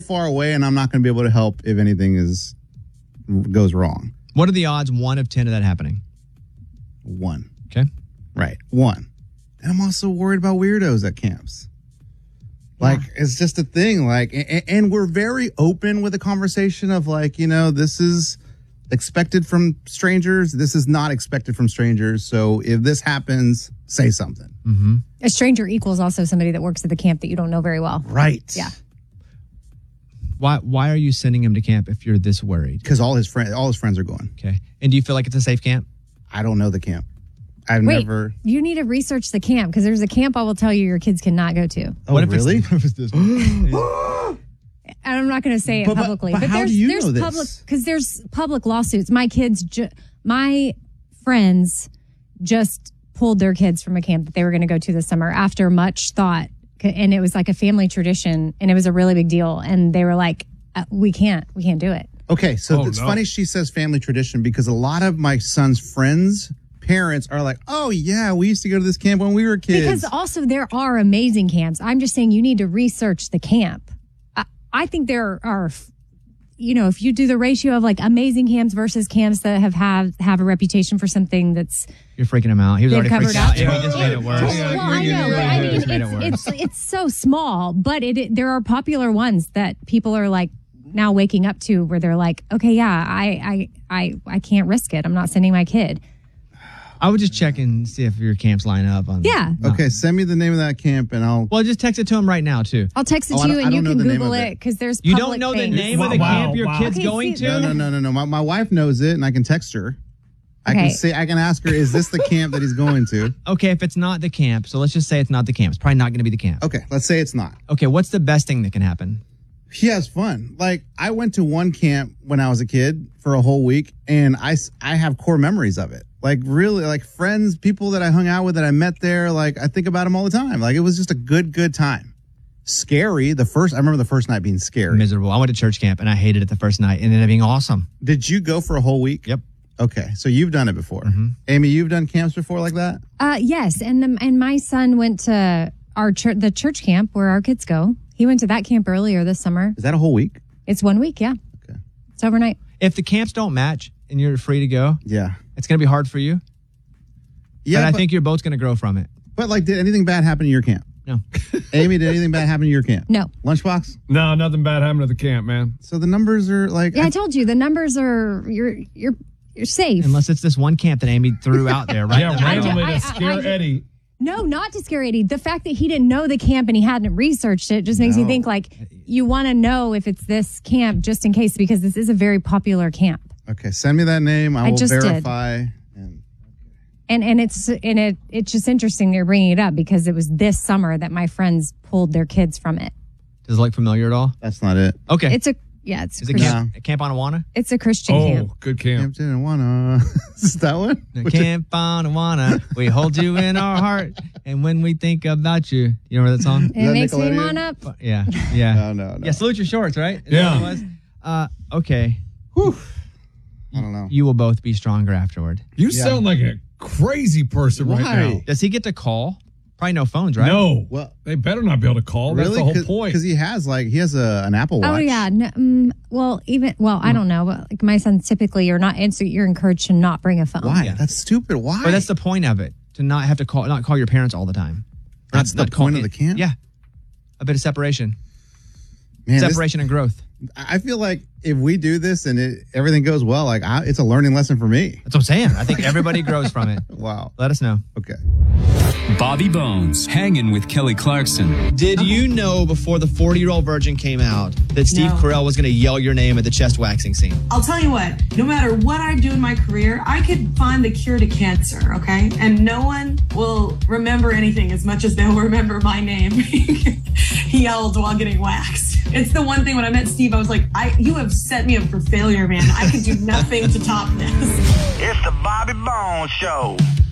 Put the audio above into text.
far away, and I'm not going to be able to help if anything goes wrong. What are the odds, 1 of 10, of that happening? 1. Okay. Right. 1. And I'm also worried about weirdos at camps. Like, it's just a thing. Like, and we're very open with the conversation of like, this is expected from strangers. This is not expected from strangers. So if this happens, say something. Mm-hmm. A stranger equals also somebody that works at the camp that you don't know very well. Right. Yeah. Why are you sending him to camp if you're this worried? Because all his friends are going. Okay. And do you feel like it's a safe camp? I don't know the camp. I've Wait, never. You need to research the camp because there's a camp I will tell you your kids cannot go to. Oh, what if really? What if it's this one? I'm not going to say it publicly. But how do you know this? Because there's public lawsuits. My friends just pulled their kids from a camp that they were going to go to this summer after much thought. And it was like a family tradition and it was a really big deal. And they were like, we can't do it. Okay. So it's funny she says family tradition because a lot of my son's friends' parents are like, oh yeah, we used to go to this camp when we were kids. Because also there are amazing camps. I'm just saying you need to research the camp. I think there are, if you do the ratio of like amazing camps versus camps that have a reputation for something that's... You're freaking him out. He was already freaked out. Yeah, he just made it worse. Well, I know, but I mean, it's so small, but there are popular ones that people are like now waking up to where they're like, okay, yeah, I can't risk it. I'm not sending my kid. I would just check and see if your camps line up. Yeah. Okay, send me the name of that camp and I'll... Well, just text it to him right now, too. I'll text it to you and you can Google it because there's You public don't know things. the name of the camp your kid's going to? No. My wife knows it and I can text her. I can ask her, is this the camp that he's going to? Okay, if it's not the camp, so let's just say it's not the camp. It's probably not going to be the camp. Okay, let's say it's not. Okay, what's the best thing that can happen? He has fun. Like, I went to one camp when I was a kid for a whole week, and I have core memories of it. Like, really, like friends, people that I hung out with that I met there, like, I think about them all the time. Like, it was just a good time. Scary. I remember the first night being scary. Miserable. I went to church camp, and I hated it the first night, and it ended up being awesome. Did you go for a whole week? Yep. Okay, so you've done it before. Mm-hmm. Amy, you've done camps before like that? Yes, and my son went to the church camp where our kids go. He went to that camp earlier this summer. Is that a whole week? It's 1 week, yeah. Okay. It's overnight. If the camps don't match and you're free to go, yeah, it's going to be hard for you. Yeah, but I think your boat's going to grow from it. But like, did anything bad happen to your camp? No. Amy, did anything bad happen to your camp? No. Lunchbox? No, nothing bad happened at the camp, man. So the numbers are like... Yeah, I told you, the numbers are... You're safe. Unless it's this one camp that Amy threw out there, right? Yeah, randomly to scare Eddie. No, not to scare Eddie. The fact that he didn't know the camp and he hadn't researched it just makes me think like you want to know if it's this camp just in case because this is a very popular camp. Okay, send me that name. I will verify. And it's just interesting they're bringing it up because it was this summer that my friends pulled their kids from it. Does it look familiar at all? That's not it. Okay. Is it Camp Onawana? It's a Christian camp. Oh, good camp. Camp Onawana. Is that one? Camp Onawana. We hold you in our heart. And when we think about you. You remember that song? It makes me on up. Yeah. No. Yeah, salute your shorts, right? Yeah. Okay. Whew. I don't know. You will both be stronger afterward. You sound like a crazy person right now. Does he get to call? Probably no phones, right? No. Well, they better not be able to call. Really? That's the whole point. Because he has an Apple Watch. Oh yeah. No, I don't know. Like my sons typically you're encouraged to not bring a phone. Why? Yeah. That's stupid. Why? But that's the point of it. To not have to call your parents all the time. That's the point of the camp? Yeah. A bit of separation. Man, separation and growth. I feel like if we do this and everything goes well, like it's a learning lesson for me. That's what I'm saying. I think everybody grows from it. Wow. Let us know. Okay. Bobby Bones, hanging with Kelly Clarkson. Did you know before the 40-year-old virgin came out that Steve Carell was going to yell your name at the chest waxing scene? I'll tell you what, no matter what I do in my career, I could find the cure to cancer, okay? And no one will remember anything as much as they'll remember my name. He yelled while getting waxed. It's the one thing when I met Steve, I was like, you have set me up for failure, man. I could do nothing to top this. It's the Bobby Bones Show.